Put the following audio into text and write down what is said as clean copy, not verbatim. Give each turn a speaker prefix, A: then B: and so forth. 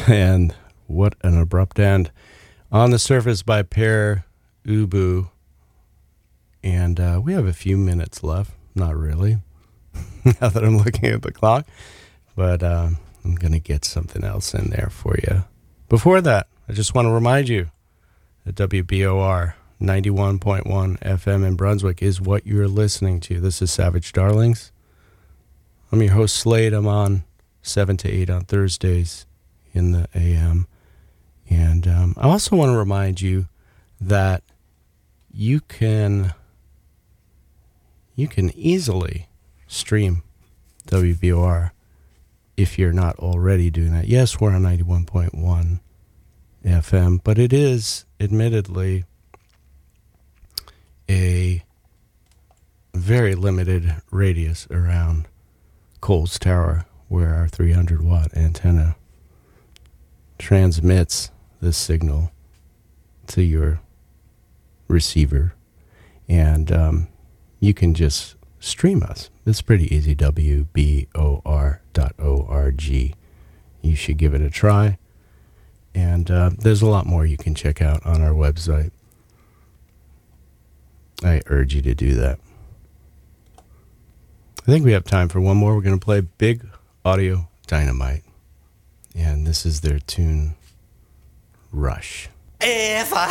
A: And what an abrupt end. On the Surface by Per Ubu. And we have a few minutes left. Not really, now that I'm looking at the clock. But I'm going to get something else in there for you. Before that, I just want to remind you that WBOR 91.1 FM in Brunswick is what you're listening to. This is Savage Darlings. I'm your host, Slade. I'm on 7 to 8 on Thursdays in the AM. And I also want to remind you that you can easily stream WBOR if you're not already doing that. Yes, we're on 91.1 FM, but it is admittedly a very limited radius around Coles Tower, where our 300-watt antenna transmits this signal to your receiver. And you can just stream us. It's pretty easy, WBOR.org. You should give it a try. And there's a lot more you can check out on our website. I urge you to do that. I think we have time for one more. We're going to play Big Audio Dynamite. And this is their tune, Rush.
B: If I